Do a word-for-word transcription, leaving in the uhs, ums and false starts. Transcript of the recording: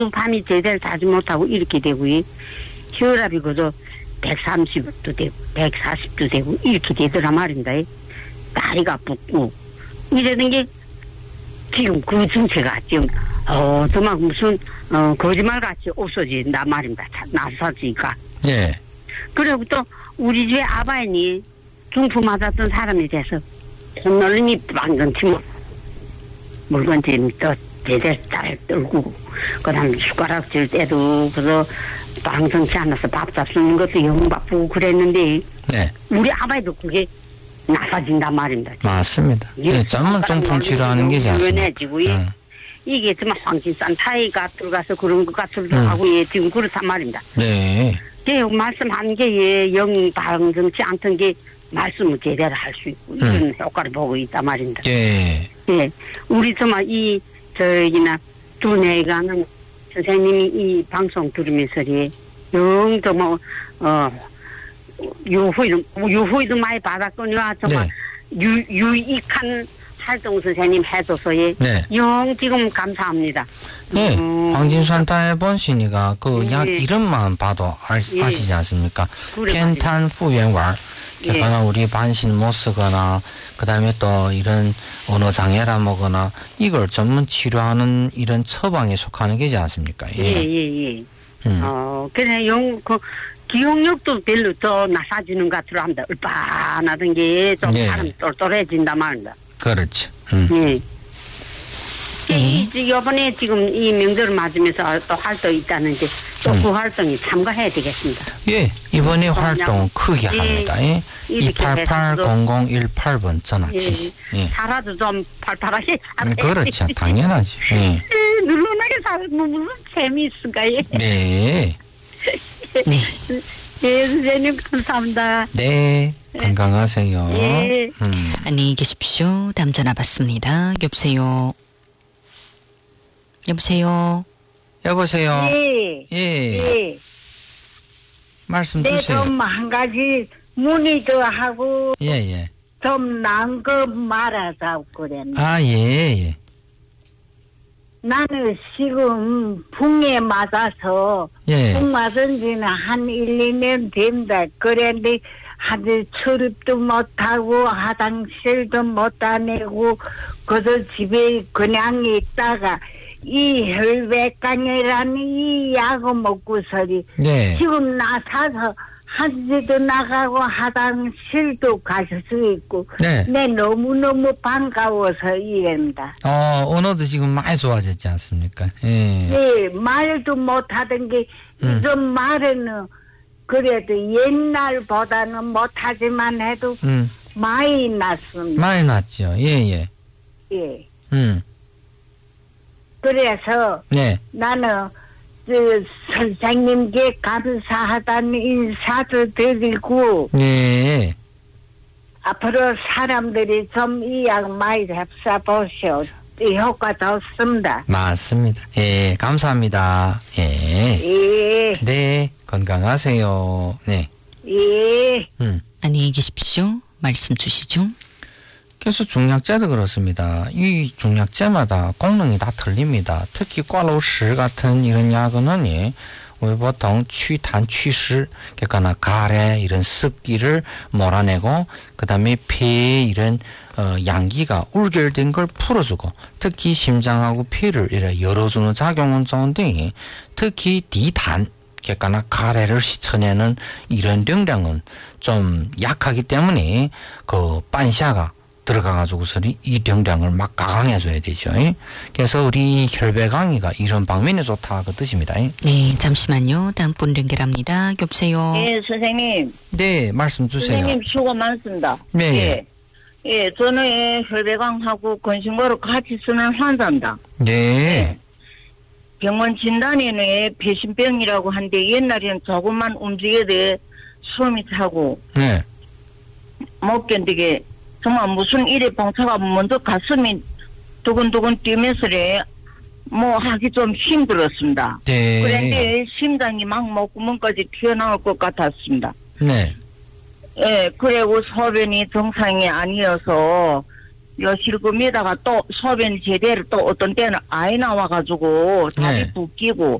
밤이 제대로 자지 못하고 이렇게 되고요. 혈압이 그저 백삼십도 되고 백사십도 되고 이렇게 되더라 말입니다. 다리가 붓고 이러는 게 지금 그 증세가 지금 어 정말 무슨 어 거짓말같이 없어진단 말입니다. 나서지니까. 예. 그리고 또 우리 집에 아바이니 중풍 맞았던 사람이 돼서 손놀림이 방금 치면 물건지 또 제대로 잘 떨고 그다음 숟가락 질 때도 그래서 방송치 않아서 밥 잡수는 것도 영 바쁘고 그랬는데 네. 우리 아바이도 그게 나빠진단 말입니다. 맞습니다. 예, 전문 중풍 치료하는 게지 않습니까? 응. 이게 정말 황진산 타이가 들어가서 그런 것 같기도 응. 하고 예, 지금 그렇단 말입니다. 네. 예, 말씀한 게 예, 영 방정치 않던 게 말씀을 제대로 할 수 있고 이런 응. 효과를 보고 있단 말입니다. 예. 예, 우리 정말 이 저기나 두뇌가는 선생님이 이 방송 들으면서 영 정말 어 유후이도 유후이도 많이 받았거니와 정말 네. 유 유익한 활동 선생님 해줘서 예, 네. 영 지금 감사합니다. 네, 음, 황진산타의 본신이가 그 약 예. 이름만 봐도 알, 예. 아시지 않습니까? 펜탄 후연왈. 그러나 예. 우리 반신 못 쓰거나 그다음에 또 이런 언어 장애라 뭐거나 이걸 전문 치료하는 이런 처방에 속하는 게지 않습니까? 예예예. 예, 예. 음. 어 그래 용그 기억력도 별로 더 나사지는 것 같으로 합니다. 얼빠나던 게 좀 예. 사람 똘똘해진단 말입니다. 그렇죠. 음. 예. 이 이번에 지금 이 명절을 맞으면서 또 활동이 있다는데 또 그 음. 활동에 참가해야 되겠습니다. 예, 이번에 활동 크게 예. 합니다. 예. 이팔팔 공공일팔 번 전화 치시. 예. 살아도 좀 팔팔하게 살아야 그렇죠. 당연하지. 예. 누르나게 살면 무슨 재미있을까? 예. 네. 네. 예, 선생님 감사합니다. 네. 건강하세요. 예. 음. 안녕히 계십시오. 다음 전화 받습니다. 여보세요. 여보세요. 여보세요. 예. 예. 예. 말씀 네, 주세요. 좀 한 가지 문의도 하고. 예, 예. 좀 난 거 말하자고 그랬네. 아, 예, 예. 나는 지금 붕에 맞아서. 예. 붕 맞은 지는 한 일, 이 년 된다. 그랬는데, 하드 출입도 못하고, 화장실도 못 다니고, 그래서 집에 그냥 있다가, 이 혈백강이라는 이 약을 먹고서리 네. 지금 나서서 한지도 나가고 화장실도 갈 수 있고 네. 내 너무너무 반가워서 이랍니다. 어, 언어도 지금 많이 좋아졌지 않습니까? 예. 네, 말도 못하던 게 음. 이런 말은 그래도 옛날보다는 못하지만 해도 음. 많이 났습니다. 많이 났죠. 예, 예. 예. 음. 그래서 네. 나는 그 선생님께 감사하다는 인사도 드리고 네. 앞으로 사람들이 좀 이 약 많이 잡숴보시오. 이 효과 좋습니다. 맞습니다. 예, 감사합니다. 예. 예. 네, 건강하세요. 네. 예. 음. 안녕히 계십시오. 말씀 주시죠. 그래서 중약제도 그렇습니다. 이 중약제마다功能이 다 틀립니다. 특히 꽈로시 같은 이런 약은 우리 보통 취탄, 취湿, 그러니까 가래 이런 습기를 몰아내고 그 다음에 폐에 이런 어, 양기가 울결된 걸 풀어주고 특히 심장하고 폐를 이렇게 열어주는 작용은 좋은데 특히 디탄, 그러니까 가래를 씻어내는 이런 능량은 좀 약하기 때문에 그 반샤가 들어가가지고서 이 병량을 막 가강해줘야 되죠. 그래서 우리 혈배강의가 이런 방면에 좋다 그 뜻입니다. 네, 잠시만요. 다음 분 연결합니다. 여보세요. 예, 선생님. 네, 말씀 주세요. 선생님 수고 많습니다. 네. 예, 예 저는 예, 혈배강하고 건신고를 같이 쓰는 환자입니다. 네. 예. 병원 진단에는 예, 배신병이라고 하는데 옛날에는 조금만 움직여도 숨이 차고 네. 못 견디게 정말 무슨 일에 봉차가 먼저 가슴이 두근두근 뛰면서래 뭐 하기 좀 힘들었습니다. 네. 그런데 심장이 막 목구멍까지 튀어나올 것 같았습니다. 네. 예, 그리고 소변이 정상이 아니어서 여 실금에다가 또 소변 제대로 또 어떤 때는 아이 나와가지고 다리 네. 붓기고